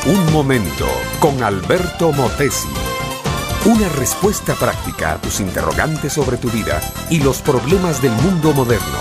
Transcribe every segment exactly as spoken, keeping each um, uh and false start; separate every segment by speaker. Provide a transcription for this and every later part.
Speaker 1: Un momento con Alberto Motesi. Una respuesta práctica a tus interrogantes sobre tu vida y los problemas del mundo moderno.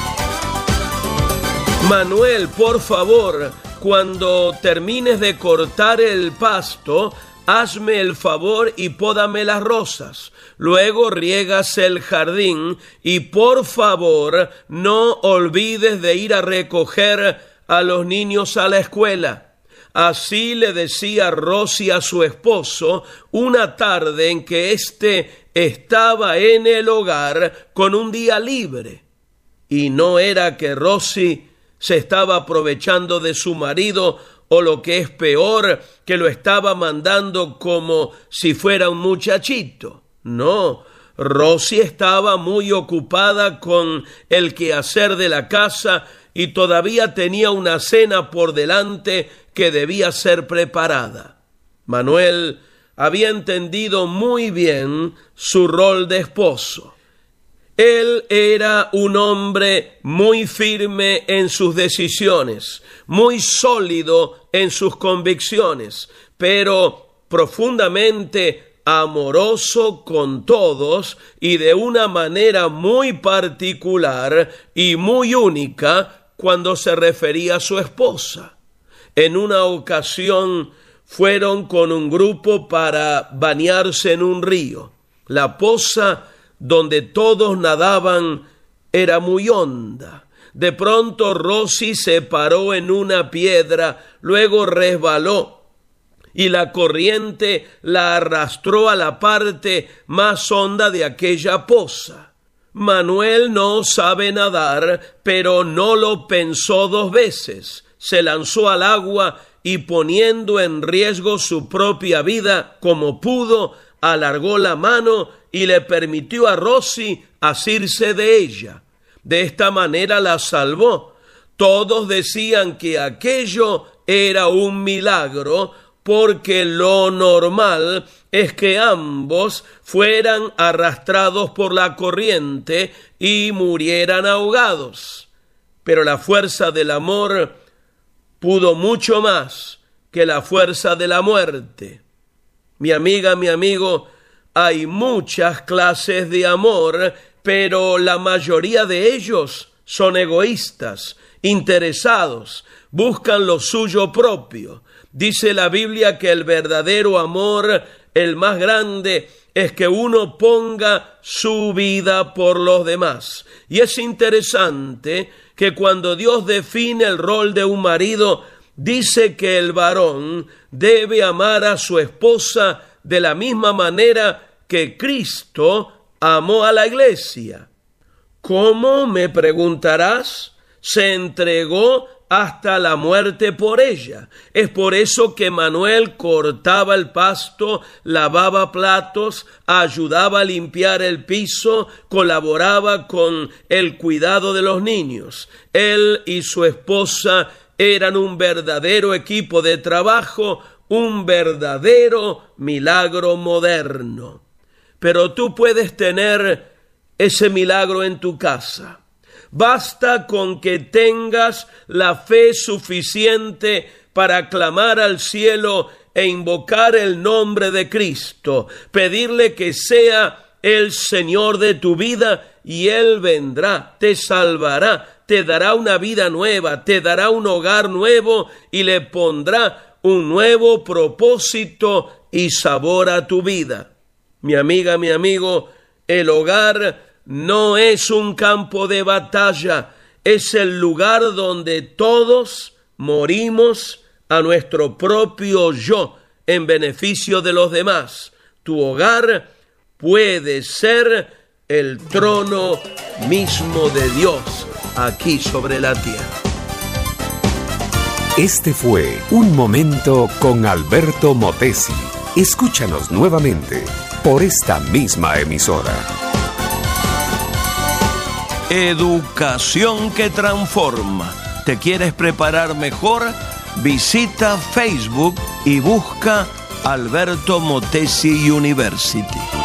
Speaker 2: Manuel, por favor, cuando termines de cortar el pasto, hazme el favor y pódame las rosas. Luego riegas el jardín y por favor no olvides de ir a recoger a los niños a la escuela. Así le decía Rosy a su esposo una tarde en que éste estaba en el hogar con un día libre. Y no era que Rosy se estaba aprovechando de su marido, o lo que es peor, que lo estaba mandando como si fuera un muchachito. No, Rosy estaba muy ocupada con el quehacer de la casa y todavía tenía una cena por delante que debía ser preparada. Manuel había entendido muy bien su rol de esposo. Él era un hombre muy firme en sus decisiones, muy sólido en sus convicciones, pero profundamente amoroso con todos y de una manera muy particular y muy única cuando se refería a su esposa. En una ocasión fueron con un grupo para bañarse en un río. La poza donde todos nadaban era muy honda. De pronto Rosy se paró en una piedra, luego resbaló y la corriente la arrastró a la parte más honda de aquella poza. Manuel no sabe nadar, pero no lo pensó dos veces. Se lanzó al agua y, poniendo en riesgo su propia vida como pudo, alargó la mano y le permitió a Rosy asirse de ella. De esta manera la salvó. Todos decían que aquello era un milagro, porque lo normal es que ambos fueran arrastrados por la corriente y murieran ahogados. Pero la fuerza del amor pudo mucho más que la fuerza de la muerte. Mi amiga, mi amigo, hay muchas clases de amor, pero la mayoría de ellos son egoístas, interesados, buscan lo suyo propio. Dice la Biblia que el verdadero amor, el más grande, es que uno ponga su vida por los demás. Y es interesante que cuando Dios define el rol de un marido, dice que el varón debe amar a su esposa de la misma manera que Cristo amó a la iglesia. ¿Cómo, me preguntarás? Se entregó hasta la muerte por ella. Es por eso que Manuel cortaba el pasto, lavaba platos, ayudaba a limpiar el piso, colaboraba con el cuidado de los niños. Él y su esposa eran un verdadero equipo de trabajo, un verdadero milagro moderno. Pero tú puedes tener ese milagro en tu casa. Basta con que tengas la fe suficiente para clamar al cielo e invocar el nombre de Cristo, pedirle que sea el Señor de tu vida y Él vendrá, te salvará, te dará una vida nueva, te dará un hogar nuevo y le pondrá un nuevo propósito y sabor a tu vida. Mi amiga, mi amigo, el hogar no es un campo de batalla, es el lugar donde todos morimos a nuestro propio yo en beneficio de los demás. Tu hogar puede ser el trono mismo de Dios aquí sobre la tierra.
Speaker 1: Este fue Un Momento con Alberto Motesi. Escúchanos nuevamente por esta misma emisora.
Speaker 2: Educación que transforma. ¿Te quieres preparar mejor? Visita Facebook y busca Alberto Motesi University.